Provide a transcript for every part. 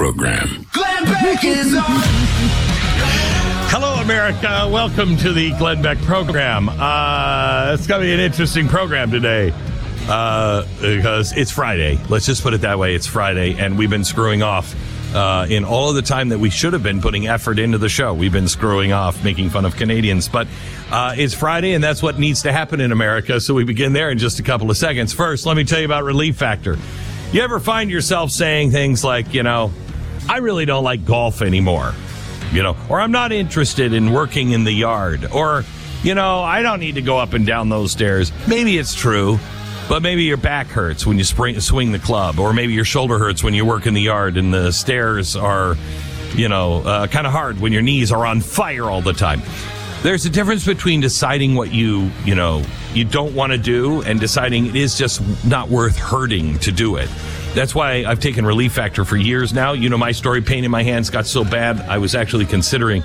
program. Glenn Beck is on. Hello, America. Welcome to the Glenn Beck program. It's going to be an interesting program today because it's Friday. Let's just put it that way. It's Friday, and we've been screwing off in all of the time that we should have been putting effort into the show. We've been screwing off, making fun of Canadians. But it's Friday, and that's what needs to happen in America, so we begin there in just a couple of seconds. First, let me tell you about Relief Factor. You ever find yourself saying things like, you know, I really don't like golf anymore, you know, or I'm not interested in working in the yard, or, you know, I don't need to go up and down those stairs. Maybe it's true, but maybe your back hurts when you swing the club, or maybe your shoulder hurts when you work in the yard and the stairs are, you know, kind of hard when your knees are on fire all the time. There's a difference between deciding what you don't want to do and deciding it is just not worth hurting to do it. That's why I've taken Relief Factor for years now. You know my story, pain in my hands got so bad, I was actually considering,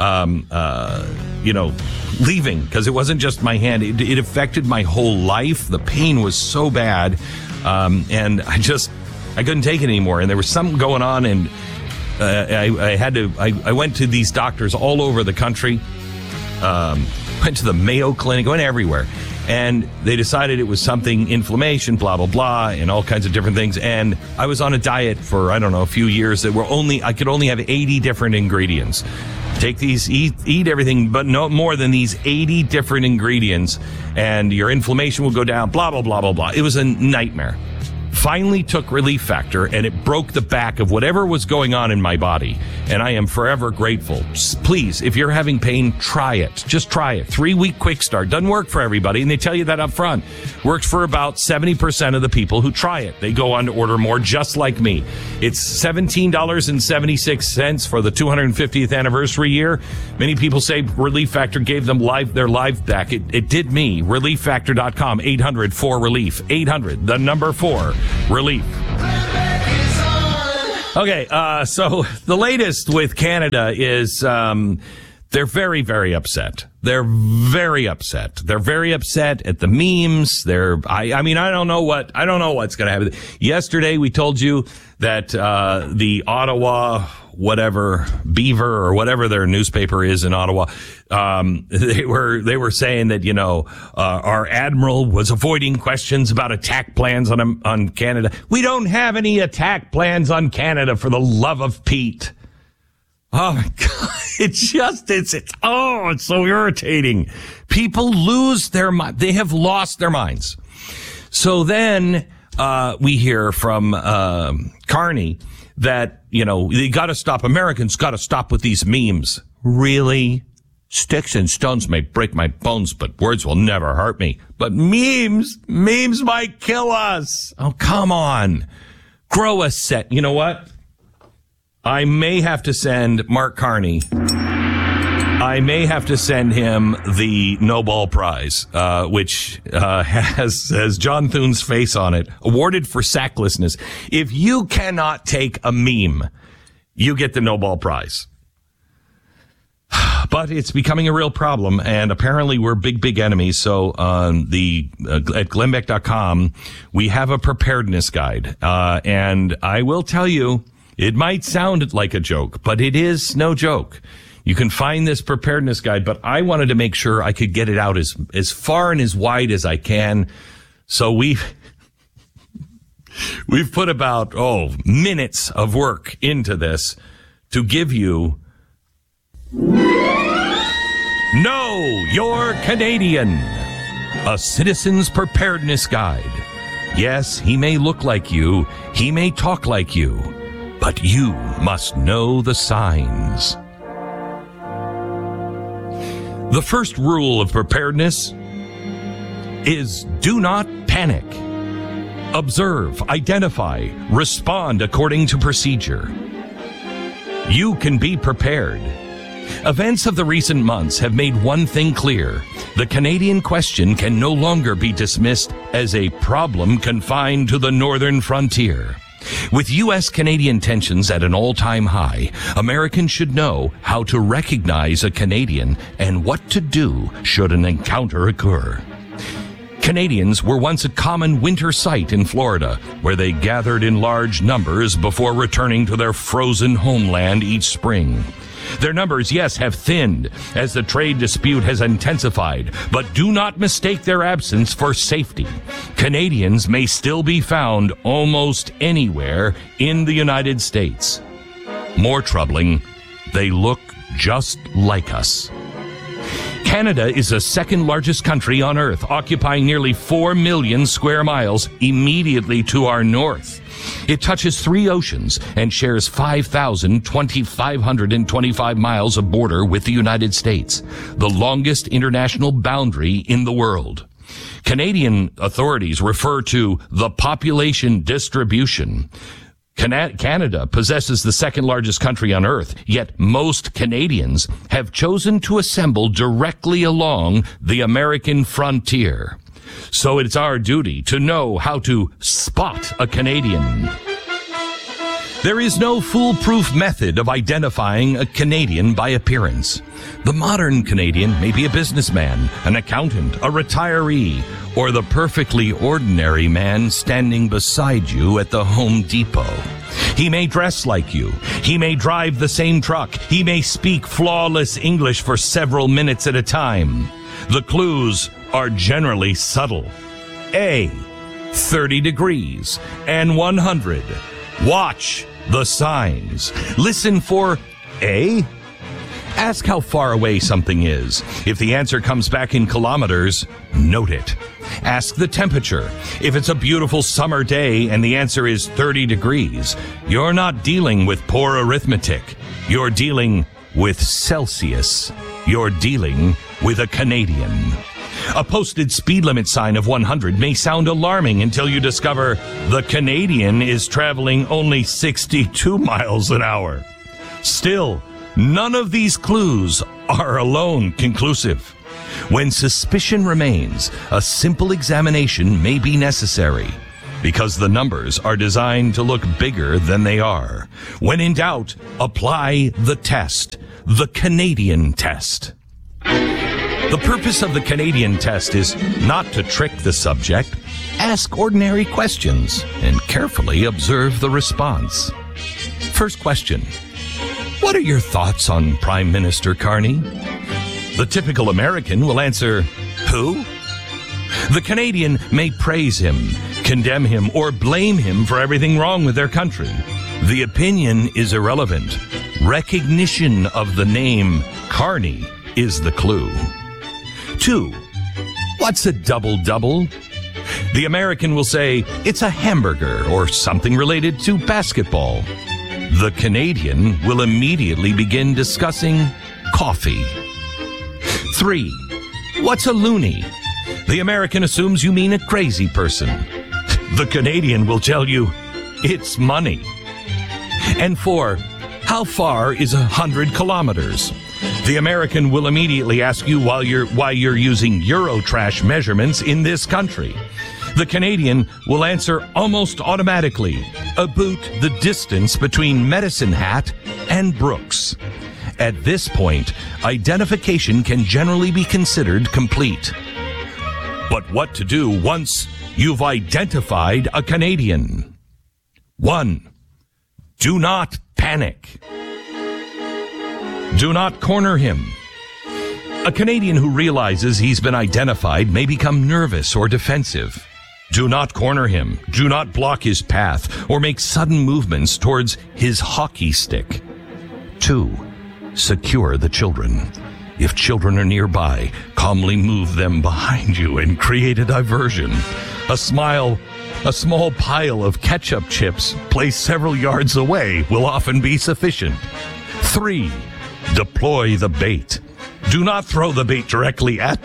leaving, because it wasn't just my hand. It affected my whole life. The pain was so bad, and I couldn't take it anymore. And there was something going on, and I went to these doctors all over the country. Went to the Mayo Clinic, went everywhere, and they decided it was something, inflammation, blah, blah, blah, and all kinds of different things. And I was on a diet for, I don't know, a few years that I could only have 80 different ingredients. Take these, eat everything, but no more than these 80 different ingredients, and your inflammation will go down, blah, blah, blah, blah, blah. It was a nightmare. Finally took Relief Factor, and it broke the back of whatever was going on in my body, and I am forever grateful. Please, if you're having pain, try it. Just try it. 3-week quick start. Doesn't work for everybody, and they tell you that up front. Works for about 70% of the people who try it. They go on to order more, just like me. It's $17.76 for the 250th anniversary year. Many people say Relief Factor gave them their life back. It did me. ReliefFactor.com, 800-4-RELIEF. 800, the number 4. Relief. Okay, so the latest with Canada is they're very, very upset. They're very upset. They're very upset at the memes. I don't know what's going to happen. Yesterday we told you that the Ottawa Beaver or whatever their newspaper is in Ottawa, they were saying that, you know, our admiral was avoiding questions about attack plans on Canada. We don't have any attack plans on Canada, for the love of Pete. Oh my God. It's so irritating. People lose their mind. They have lost their minds. So then, we hear from, Carney that, you know, Americans got to stop with these memes. Really? Sticks and stones may break my bones, but words will never hurt me. But memes might kill us. Oh, come on. Grow a set. You know what? I may have to send Mark Carney. I may have to send him the Nobel Prize, which has John Thune's face on it, awarded for sacklessness. If you cannot take a meme, you get the Nobel Prize. But it's becoming a real problem, and apparently we're big enemies. So at GlennBeck.com, we have a preparedness guide, and I will tell you, it might sound like a joke, but it is no joke. You can find this preparedness guide, but I wanted to make sure I could get it out as far and as wide as I can. So we've put about, minutes of work into this to give you Know You're Canadian, a citizen's preparedness guide. Yes, he may look like you, he may talk like you, but you must know the signs. The first rule of preparedness is do not panic. Observe, identify, respond according to procedure. You can be prepared. Events of the recent months have made one thing clear. The Canadian question can no longer be dismissed as a problem confined to the northern frontier. With U.S.-Canadian tensions at an all-time high, Americans should know how to recognize a Canadian and what to do should an encounter occur. Canadians were once a common winter sight in Florida, where they gathered in large numbers before returning to their frozen homeland each spring. Their numbers, yes, have thinned as the trade dispute has intensified, but do not mistake their absence for safety. Canadians may still be found almost anywhere in the United States. More troubling, they look just like us. Canada is the second largest country on Earth, occupying nearly 4 million square miles immediately to our north. It touches 3 oceans and shares 5,525 miles of border with the United States, the longest international boundary in the world. Canadian authorities refer to the population distribution. Canada possesses the second largest country on Earth, yet most Canadians have chosen to assemble directly along the American frontier. So it's our duty to know how to spot a Canadian. There is no foolproof method of identifying a Canadian by appearance. The modern Canadian may be a businessman, an accountant, a retiree, or the perfectly ordinary man standing beside you at the Home Depot. He may dress like you. He may drive the same truck. He may speak flawless English for several minutes at a time. The clues are generally subtle. A, 30 degrees and 100. Watch the signs. Listen for A. Ask how far away something is. If the answer comes back in kilometers, note it. Ask the temperature. If it's a beautiful summer day and the answer is 30 degrees, you're not dealing with poor arithmetic. You're dealing with Celsius. You're dealing with a Canadian. A posted speed limit sign of 100 may sound alarming until you discover the Canadian is traveling only 62 miles an hour. Still, none of these clues are alone conclusive. When suspicion remains, a simple examination may be necessary because the numbers are designed to look bigger than they are. When in doubt, apply the test, the Canadian test. The purpose of the Canadian test is not to trick the subject. Ask ordinary questions and carefully observe the response. First question. What are your thoughts on Prime Minister Carney? The typical American will answer, who? The Canadian may praise him, condemn him, or blame him for everything wrong with their country. The opinion is irrelevant. Recognition of the name Carney is the clue. 2. What's a double-double? The American will say, it's a hamburger or something related to basketball. The Canadian will immediately begin discussing coffee. 3. What's a loonie? The American assumes you mean a crazy person. The Canadian will tell you, it's money. And 4. How far is 100 kilometers? The American will immediately ask you why you're using Eurotrash measurements in this country. The Canadian will answer almost automatically, about the distance between Medicine Hat and Brooks. At this point, identification can generally be considered complete. But what to do once you've identified a Canadian? 1. Do not panic. Do not corner him. A Canadian who realizes he's been identified may become nervous or defensive. Do not corner him. Do not block his path or make sudden movements towards his hockey stick. 2. Secure the children. If children are nearby, calmly move them behind you and create a diversion. A small pile of ketchup chips placed several yards away will often be sufficient. 3. Deploy the bait. Do not throw the bait directly at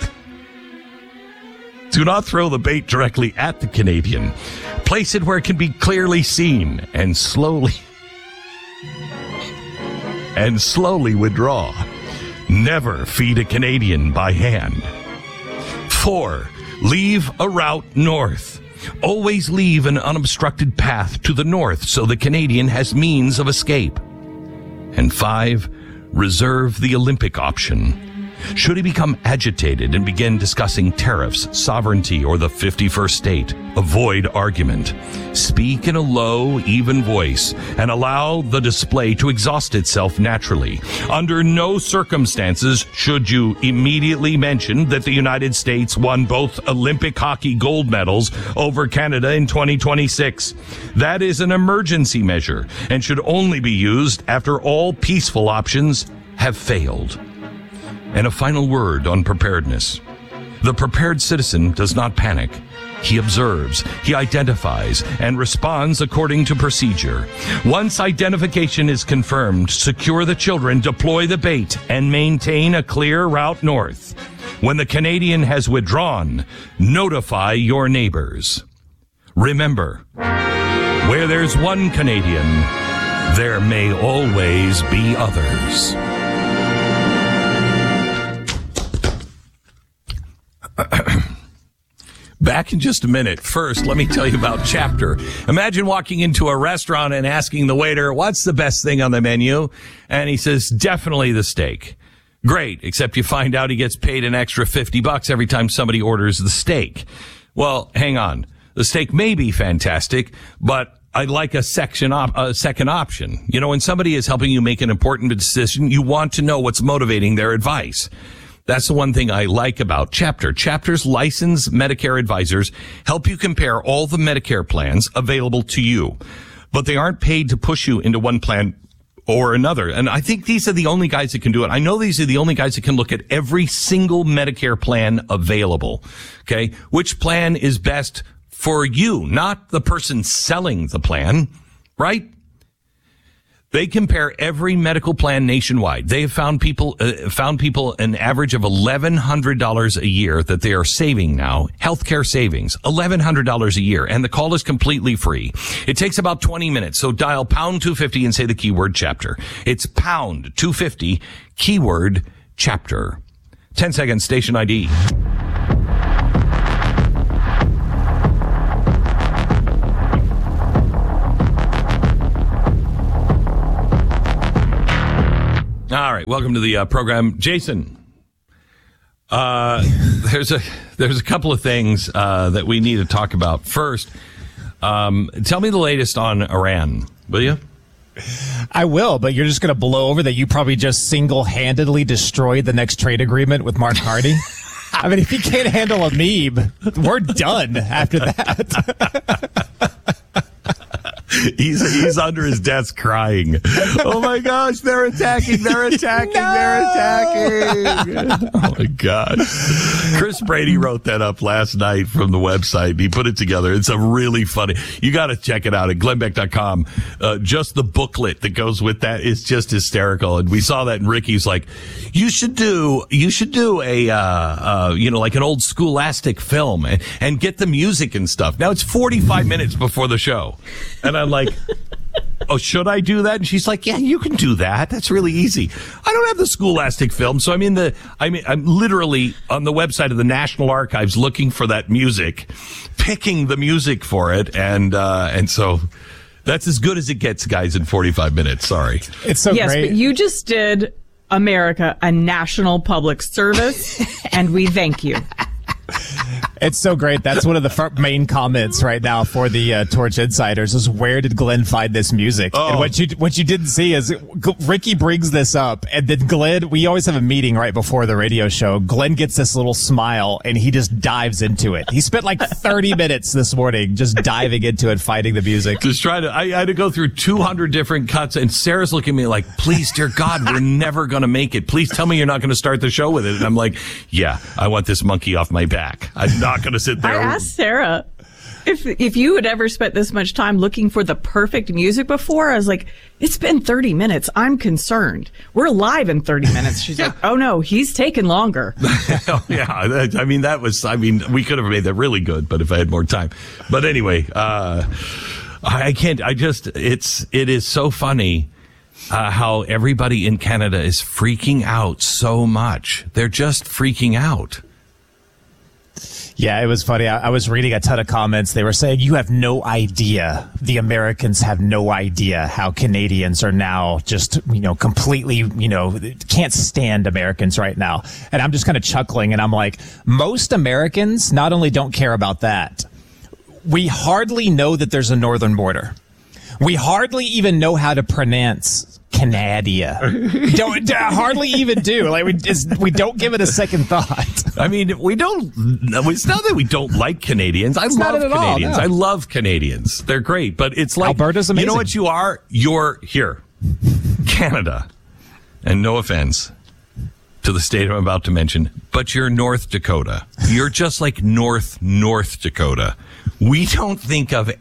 the Canadian. Place it where it can be clearly seen and slowly withdraw. Never feed a Canadian by hand. 4. Leave a route north. Always leave an unobstructed path to the north so the Canadian has means of escape. And 5. Reserve the Olympic option. Should he become agitated and begin discussing tariffs, sovereignty, or the 51st state, avoid argument. Speak in a low, even voice and allow the display to exhaust itself naturally. Under no circumstances should you immediately mention that the United States won both Olympic hockey gold medals over Canada in 2026. That is an emergency measure and should only be used after all peaceful options have failed. And a final word on preparedness. The prepared citizen does not panic. He observes, he identifies, and responds according to procedure. Once identification is confirmed, secure the children, deploy the bait, and maintain a clear route north. When the Canadian has withdrawn, notify your neighbors. Remember, where there's one Canadian, there may always be others. Back in just a minute. First, let me tell you about Chapter. Imagine walking into a restaurant and asking the waiter, what's the best thing on the menu? And he says, definitely the steak. Great, except you find out he gets paid an extra $50 every time somebody orders the steak. Well, hang on. The steak may be fantastic, but I'd like a second option. You know, when somebody is helping you make an important decision, you want to know what's motivating their advice. That's the one thing I like about Chapter. Chapter's licensed Medicare advisors help you compare all the Medicare plans available to you, but they aren't paid to push you into one plan or another. And I think these are the only guys that can do it. I know these are the only guys that can look at every single Medicare plan available. Okay. Which plan is best for you, not the person selling the plan, right? They compare every medical plan nationwide. They have found people an average of $1,100 a year that they are saving now. Healthcare savings, $1,100 a year. And the call is completely free. It takes about 20 minutes. So dial pound 250 and say the keyword Chapter. It's pound 250, keyword Chapter. 10 seconds, station ID. All right, welcome to the program, Jason. There's a couple of things that we need to talk about. First, tell me the latest on Iran, will you? I will, but you're just going to blow over that you probably just single-handedly destroyed the next trade agreement with Mark Carney. I mean, if he can't handle a meme, we're done after that. He's under his desk crying. Oh my gosh, they're attacking, they're attacking, they're attacking. Oh my God. Chris Brady wrote that up last night from the website. He put it together. It's a really funny. You got to check it out at glennbeck.com. Just the booklet that goes with that is just hysterical. And we saw that, and Ricky's like, you should do a, like an old Scholastic film and get the music and stuff. Now it's 45 minutes before the show. And I'm like, oh, should I do that? And she's like, yeah, you can do that. That's really easy. I don't have the Scholastic film, so I'm literally on the website of the National Archives looking for that music, picking the music for it, and so that's as good as it gets, guys, in 45 minutes. Sorry. It's so great. Yes, but you just did America a national public service, and we thank you. It's so great. That's one of the main comments right now for the Torch Insiders is, where did Glenn find this music? Oh. And what you didn't see is Ricky brings this up, and then Glenn, we always have a meeting right before the radio show. Glenn gets this little smile, and he just dives into it. He spent like 30 minutes this morning just diving into it, finding the music. Just trying to, I had to go through 200 different cuts, and Sarah's looking at me like, please, dear God, we're never going to make it. Please tell me you're not going to start the show with it. And I'm like, yeah, I want this monkey off my back. I'm not going to sit there. I asked Sarah if you had ever spent this much time looking for the perfect music before. I was like, it's been 30 minutes. I'm concerned. We're live in 30 minutes. She's like, oh no, he's taken longer. Yeah. We could have made that really good, but if I had more time. But anyway, I can't, it is so funny. How everybody in Canada is freaking out so much. They're just freaking out. Yeah, it was funny. I was reading a ton of comments. They were saying, you have no idea. The Americans have no idea how Canadians are now just, completely, can't stand Americans right now. And I'm just kind of chuckling, and I'm like, most Americans not only don't care about that, we hardly know that there's a northern border. We hardly even know how to pronounce Canada. Don't hardly even do. Like we don't give it a second thought. I mean, we don't. It's not that we don't like Canadians. I love Canadians. I love Canadians. They're great. But it's like Alberta's amazing. You know what you are? You're here, Canada, and no offense to the state I'm about to mention, but you're North Dakota. You're just like North Dakota. We don't think of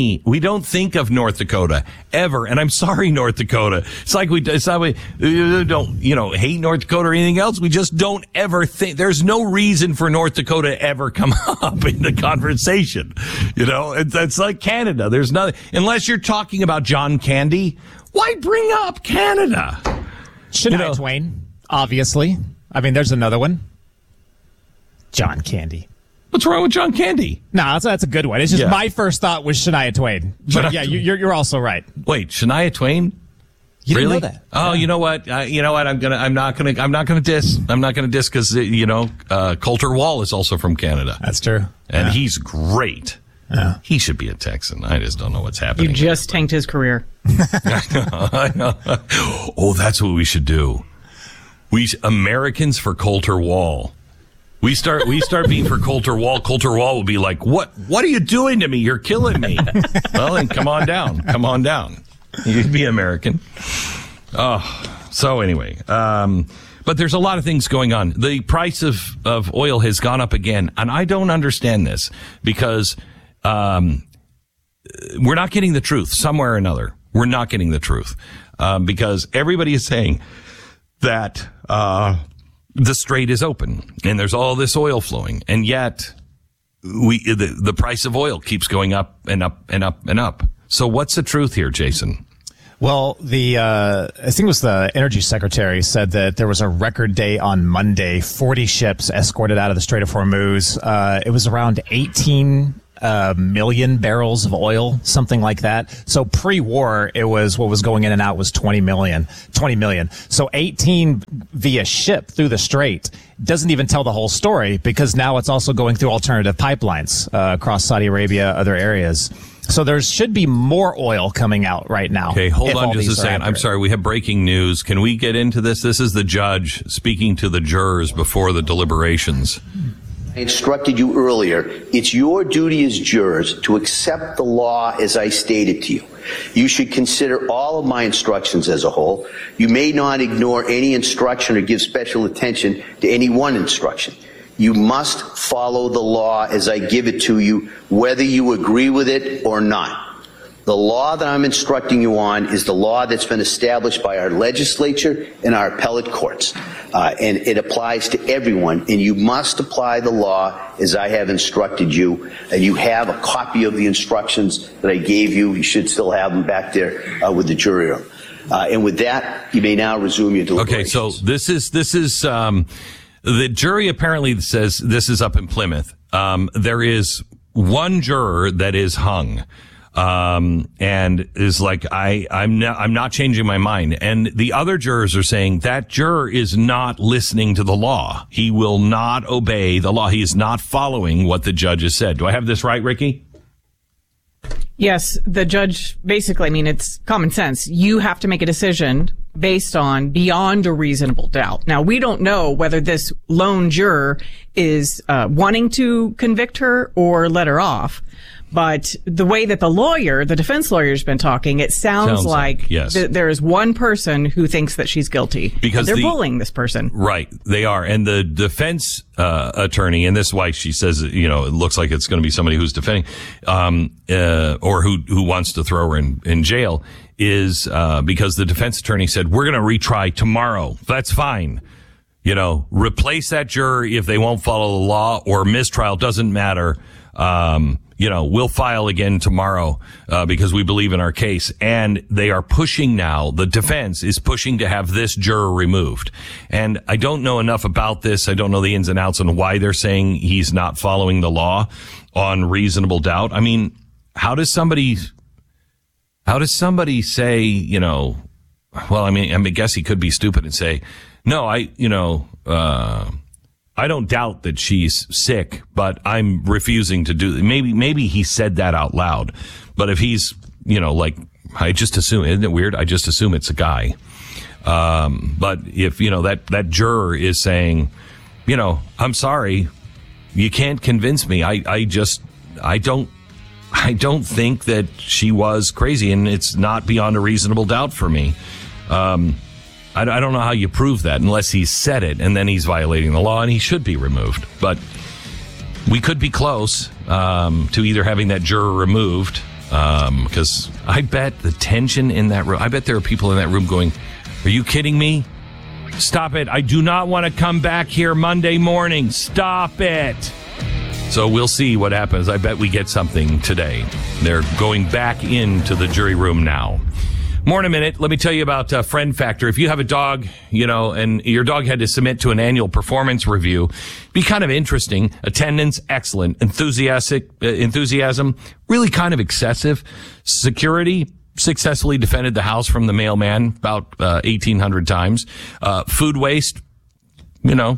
North Dakota ever. And I'm sorry, North Dakota. It's not we don't, hate North Dakota or anything else. We just don't ever think, there's no reason for North Dakota ever come up in the conversation. It's like Canada. There's nothing, unless you're talking about John Candy. Why bring up Canada? Shania Twain, obviously. I mean, there's another one. John Candy. What's wrong with John Candy? No, that's a good one. It's just my first thought was Shania Twain. But yeah, you're also right. Wait, Shania Twain? You really? Didn't know that? Oh, you know what? I'm not gonna diss because Coulter Wall is also from Canada. That's true. And he's great. Yeah. He should be a Texan. I just don't know what's happening. You just tanked his career. I know. Oh, that's what we should do. Americans for Coulter Wall. We start being for Coulter Wall. Coulter Wall will be like, what are you doing to me? You're killing me. Well, then come on down. You'd be American. Oh, so anyway, but there's a lot of things going on. The price of oil has gone up again, and I don't understand this because, we're not getting the truth somewhere or another. We're not getting the truth, because everybody is saying that, the strait is open and there's all this oil flowing, and yet the price of oil keeps going up and up and up and up. So what's the truth here, Jason? Well, I think it was the energy secretary said that there was a record day on Monday, 40 ships escorted out of the Strait of Hormuz. It was around 18 million barrels of oil, something like that. So pre-war, it was what was going in and out was 20 million. So 18 via ship through the strait doesn't even tell the whole story, because now it's also going through alternative pipelines across Saudi Arabia, other areas. So there should be more oil coming out right now. Okay, hold on just a second. I'm sorry, we have breaking news. Can we get into this? This is the judge speaking to the jurors before the deliberations. I instructed you earlier, it's your duty as jurors to accept the law as I stated to you. You should consider all of my instructions as a whole. You may not ignore any instruction or give special attention to any one instruction. You must follow the law as I give it to you, whether you agree with it or not. The law that I'm instructing you on is the law that's been established by our legislature and our appellate courts. And it applies to everyone, and you must apply the law as I have instructed you. And you have a copy of the instructions that I gave you. You should still have them back there with the jury room. And with that, you may now resume your deliberations. Okay, so this is the jury apparently says this is up in Plymouth. There is one juror that is hung. And is like, I'm not changing my mind. And the other jurors are saying that juror is not listening to the law. He will not obey the law. He is not following what the judge has said. Do I have this right, Ricky? Yes, the judge basically, it's common sense. You have to make a decision based on beyond a reasonable doubt. Now, we don't know whether this lone juror is wanting to convict her or let her off. But the way that the defense lawyer has been talking, it sounds like yes. There is one person who thinks that she's guilty. Because they're bullying this person. Right. They are. And the defense attorney, and this is why she says, it looks like it's going to be somebody who's defending, or who wants to throw her in jail, is because the defense attorney said, we're going to retry tomorrow. That's fine. replace that juror if they won't follow the law, or mistrial, doesn't matter. We'll file again tomorrow because we believe in our case. And they are pushing now, the defense is pushing to have this juror removed. And I don't know enough about this. I don't know the ins and outs on why they're saying he's not following the law on reasonable doubt. I mean, how does somebody say, well, I guess he could be stupid and say, no, I don't doubt that she's sick, but I'm refusing to do. Maybe he said that out loud. But if he's, I just assume, isn't it weird? I just assume it's a guy. But if, that juror is saying, I'm sorry, you can't convince me. I don't think that she was crazy, and it's not beyond a reasonable doubt for me. I don't know how you prove that unless he said it, and then he's violating the law, and he should be removed. But we could be close to either having that juror removed, because I bet the tension in that room, I bet there are people in that room going, are you kidding me? Stop it. I do not want to come back here Monday morning. Stop it. So we'll see what happens. I bet we get something today. They're going back into the jury room now. More in a minute. Let me tell you about Friend Factor. If you have a dog, and your dog had to submit to an annual performance review, be kind of interesting. Attendance, excellent. Enthusiasm, really kind of excessive. Security, successfully defended the house from the mailman about 1,800 times. Food waste, no,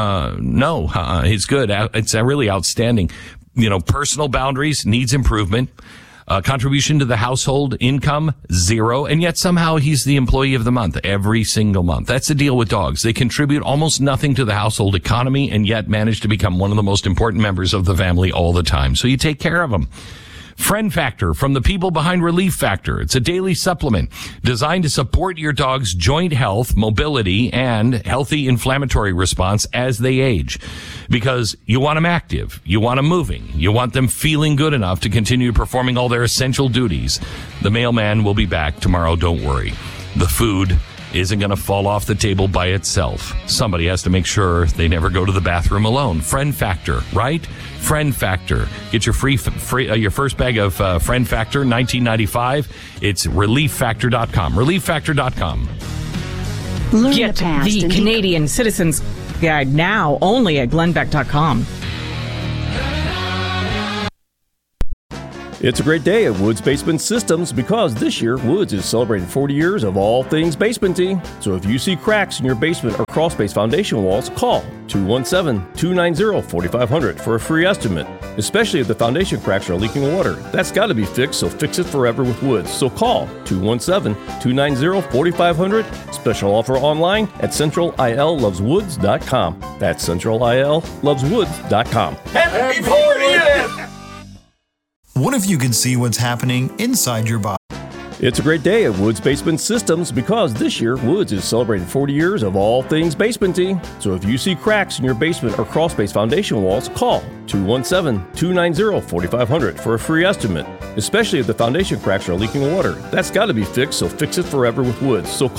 it's good. It's really outstanding. Personal boundaries, needs improvement. Contribution to the household income, 0. And yet somehow he's the employee of the month every single month. That's the deal with dogs. They contribute almost nothing to the household economy and yet manage to become one of the most important members of the family all the time. So you take care of them. Friend Factor, from the people behind Relief Factor. It's a daily supplement designed to support your dog's joint health, mobility, and healthy inflammatory response as they age. Because you want them active, you want them moving, you want them feeling good enough to continue performing all their essential duties. The mailman will be back tomorrow, don't worry. The food isn't going to fall off the table by itself. Somebody has to make sure they never go to the bathroom alone. Friend Factor, right? Friend Factor. Get your your first bag of Friend Factor, $19.95. It's ReliefFactor.com. ReliefFactor.com. Get the Canadian Citizens Guide now only at GlennBeck.com. It's a great day at Woods Basement Systems because this year Woods is celebrating 40 years of all things basementy. So if you see cracks in your basement or crawl space foundation walls, call 217-290-4500 for a free estimate. Especially if the foundation cracks are leaking water. That's got to be fixed, so fix it forever with Woods. So call 217-290-4500. Special offer online at CentralILLovesWoods.com. That's CentralILLovesWoods.com. Happy 40th! What if you could see what's happening inside your body? It's a great day at Woods Basement Systems because this year Woods is celebrating 40 years of all things basementy. So if you see cracks in your basement or crawl space foundation walls, call 217-290-4500 for a free estimate. Especially if the foundation cracks are leaking water. That's got to be fixed, so fix it forever with Woods. So